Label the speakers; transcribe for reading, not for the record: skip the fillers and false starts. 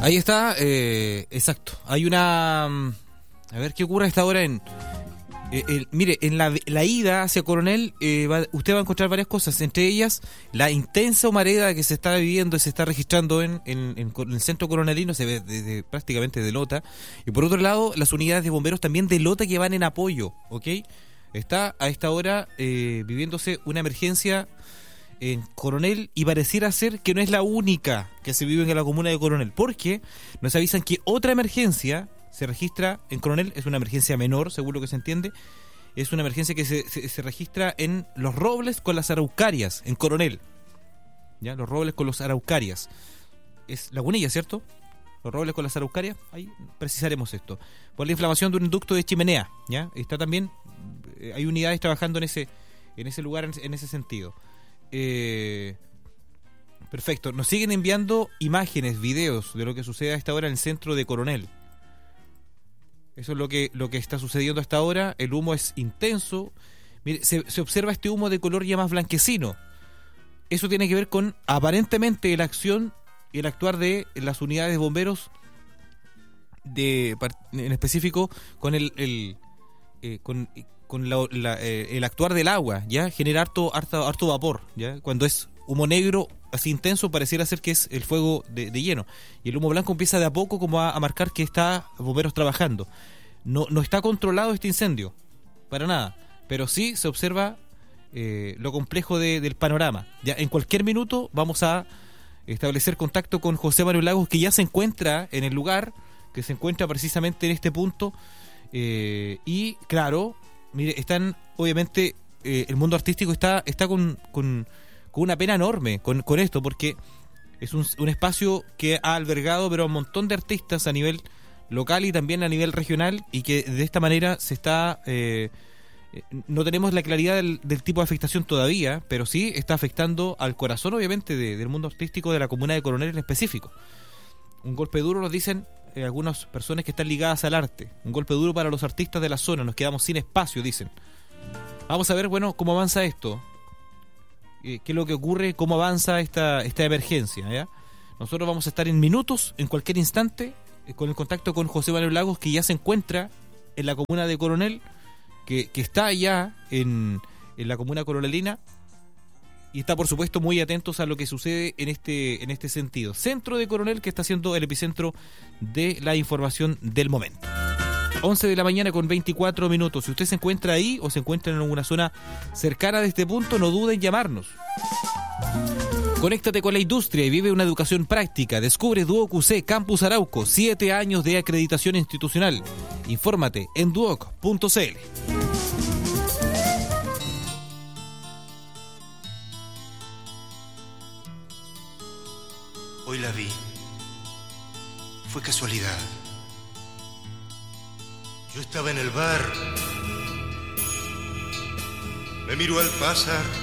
Speaker 1: Ahí está, exacto. Hay una... A ver qué ocurre a esta hora en... mire, en la ida hacia Coronel, usted va a encontrar varias cosas, entre ellas la intensa humareda que se está viviendo y se está registrando en el centro coronelino, se ve prácticamente de Lota, y por otro lado las unidades de bomberos también de Lota que van en apoyo, ¿ok? Está a esta hora viviéndose una emergencia en Coronel y pareciera ser que no es la única que se vive en la comuna de Coronel, porque nos avisan que otra emergencia se registra en Coronel, es una emergencia menor, según lo que se entiende, es una emergencia que se registra en Los Robles con las Araucarias, en Coronel. ¿Ya? Los Robles con los Araucarias. Es Lagunilla, ¿cierto? Los Robles con las Araucarias, ahí precisaremos esto. Por la inflamación de un ducto de chimenea, ¿ya? Está también, hay unidades trabajando en ese lugar, en ese sentido. Perfecto, nos siguen enviando imágenes, videos de lo que sucede a esta hora en el centro de Coronel. Eso es lo que está sucediendo hasta ahora. El humo es intenso. Mire, se observa este humo de color ya más blanquecino. Eso tiene que ver con, aparentemente, la acción y el actuar de las unidades de bomberos, en específico con el actuar del agua, ¿ya? Genera harto vapor, ¿ya? Cuando es humo negro así intenso, pareciera ser que es el fuego de lleno, y el humo blanco empieza de a poco como a marcar que está bomberos trabajando. No está controlado este incendio para nada, pero sí se observa lo complejo del panorama. Ya en cualquier minuto vamos a establecer contacto con José Manuel Lagos, que ya se encuentra en el lugar, que se encuentra precisamente en este punto, y claro, mire, están obviamente el mundo artístico está con una pena enorme con esto, porque es un espacio que ha albergado pero a un montón de artistas a nivel local y también a nivel regional, y que de esta manera se está no tenemos la claridad del tipo de afectación todavía, pero sí está afectando al corazón obviamente del mundo artístico de la comuna de Coronel en específico. Un golpe duro, nos dicen algunas personas que están ligadas al arte, un golpe duro para los artistas de la zona, nos quedamos sin espacio, dicen. Vamos a ver, bueno, cómo avanza esto. ¿Qué es lo que ocurre? ¿Cómo avanza esta emergencia? ¿Ya? Nosotros vamos a estar en minutos, en cualquier instante, con el contacto con José Manuel Lagos, que ya se encuentra en la comuna de Coronel, que está allá en la comuna coronelina, y está por supuesto muy atentos a lo que sucede en este sentido. Centro de Coronel, que está siendo el epicentro de la información del momento. 11 de la mañana con 24 minutos. Si usted se encuentra ahí o se encuentra en alguna zona cercana de este punto, no dude en llamarnos. Conéctate con la industria y vive una educación práctica. Descubre Duoc UC Campus Arauco, 7 años de acreditación institucional. Infórmate en duoc.cl.
Speaker 2: Hoy la vi. Fue casualidad. Yo estaba en el bar. Me miró al pasar